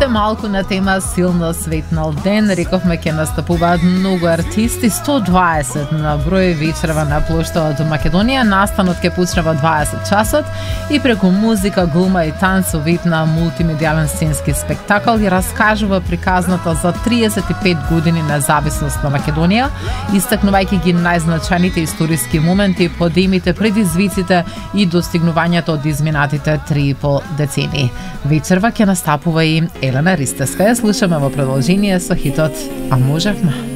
Уште малку на тема силно светнал ден, рековме ќе настапуваат многу артисти, 120 на број вечерва на плоштава до Македонија. Настанот ќе почне во 20 часот и преку музика, глума и танц вид на мултимедијален сценски спектакл ја раскажува приказната за 35 години независност на Македонија, истакнувајќи ги најзначајните историски моменти, подемите, предизвиците и достигнувањата од изминатите 3,5 децении. Вечерва ќе настапува и Елена Ристевска. Ја слушаме во продолжение со хитот "А можевме".